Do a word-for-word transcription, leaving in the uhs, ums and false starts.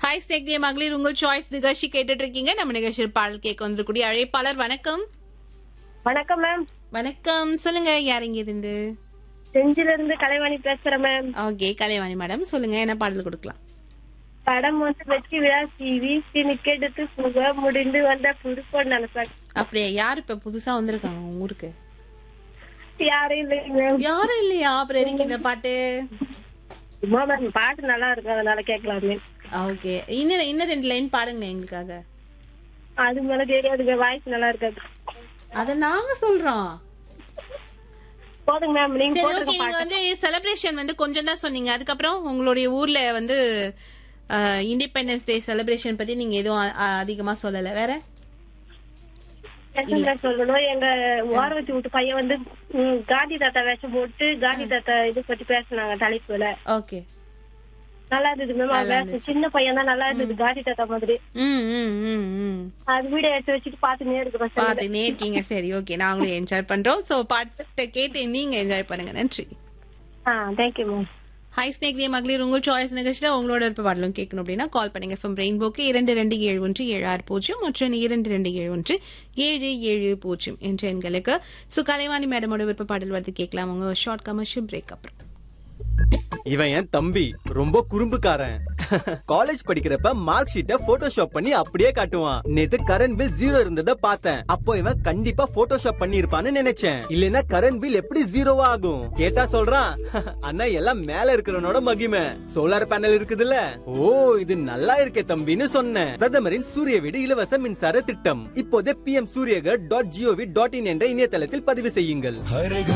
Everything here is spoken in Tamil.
ஹாய் ஸ்னேக் டே மகளிர் உங்கள் சாய்ஸ் நிகழ்ச்சி கேட்டுட்டு இருக்கீங்க. நம்ம நிகழ்ச்சியில் பாடல் கேட்க வந்திருக்கூடிய அழைப்பாளர். வணக்கம். வணக்கம் மேம். வணக்கம், சொல்லுங்க யார் இங்க இருந்து? செஞ்சில இருந்து கலைவாணி பேசுறேன் மேம். ஓகே கலைவாணி மேடம், சொல்லுங்க என்ன பாடல் கொடுக்கலாம்? படம் வந்து வெற்றி விழாசி வீசி நிக்கெடுத்து புக முடிந்து வந்த புது பொண்ணு நினைப்பாங்க. அப்படியே யார் இப்ப புதுசா வந்திருக்காங்க உங்க ஊருக்கு? யாரும் இல்லைங்க மேம். யாரும் இல்லையா? அப்புறம் எதுக்கு இந்த பாட்டு? சும்மா மேம் பாட்டு நல்லா இருக்கும் அதனால கேட்கலாமே. ஓகே, இன்னும் இன்னும் ரெண்டு லைன் பாடுங்க எங்களுக்காக. அது மேல தெரியாதுங்க, வாய்ஸ் நல்லா இருக்காது. அத நாங்க சொல்றோம். போதுங்க மேம், நீங்க சரி ஓகே. போட்டுருக்க நீங்க பாட்டு. வந்து செலிப்ரேஷன் வந்து கொஞ்சம் தான் சொன்னீங்க. அதுக்கப்புறம் உங்களுடைய ஊர்ல வந்து இண்டிபெண்டன்ஸ் டே செலிப்ரேஷன் பத்தி நீங்க எதுவும் அ- அ- அதிகமா சொல்லல. வேற என்ன சொல்லணும், எங்க ஓர வச்சு விட்டு பையன் வந்து ம், காந்தி தாத்தா வேஷம் போட்டு காந்தி தாத்தா இது பத்தி பேசினாங்க தலைப்புல. ஓகே. நல்லா இருந்தது மேம். அவன் வேஷம் சின்ன பையன் தான், நல்லா இருந்தது காந்தி தாத்தா மாதிரி. ம் ம் ம் ம் அது வீடியோ எடுத்து வச்சுட்டு பாத்துனே இருக்கிறோம். சரி. பாத்துனே இருக்கீங்க. சரி ஓகே, நாங்களும் என்ஜாய் பண்றோம். சோ பாட்டை கேட்டு நீங்க என்ஜாய் பண்ணுங்க. நன்றி. ஆ தேங்க்யூ மேம். ஹாய் ஸ்னேக் டே மகளிர் உங்கள் சாய்ஸ் நிகழ்ச்சியில் உங்களோட விருப்ப பாடலும் கேட்கணும் அப்படின்னா கால் பண்ணுங்க. ஃப்ரம் ரெயின்போக்கு இரண்டு ரெண்டு ஏழு ஒன்று ஏழு ஆறு பூஜ்ஜியம் மற்றும் இரண்டு ரெண்டு ஏழு ஒன்று ஏழு ஏழு பூஜ்ஜியம் என்ற எண்களுக்கு. ஸோ கலைவாணி மேடமோட விருப்ப பாடல் வந்து கேட்கலாம். அவங்க ஷார்ட் கமர்ஷியல் பிரேக் அப்புறம். இவன் என் தம்பி, ரொம்ப குறும்புக்காரன். காலேஜ் படிக்கிறப்ப மார்க் ஷீட்டை போட்டோஷாப் பண்ணி அப்படியே காட்டுவான். நேத்து கரண்ட் பில் ஜீரோ இருந்தத பார்த்தேன். அப்போ இவன் கண்டிப்பா போட்டோஷாப் பண்ணி இருப்பான்னு நினைச்சேன். இல்லனா கரண்ட் பில் எப்படி ஜீரோவா ஆகும்? கேட்டா சொல்றான், அண்ணா எல்லாம் மேல இருக்கிறவனோட மகிமை, சோலார் பேனல் இருக்குதுல்ல. ஓ இது நல்லா இருக்கே தம்பின்னு சொன்னேன். பிரதமரின் சூரிய வீடு இலவச மின்சார திட்டம் இப்போதே B M Surya Ghar dot gov dot in என்ற இணையதளத்தில் பதிவு செய்யுங்கள்.